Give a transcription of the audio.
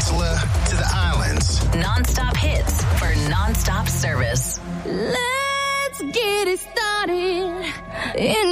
peninsula to the islands. Non-stop hits for non-stop service. Let's get it started.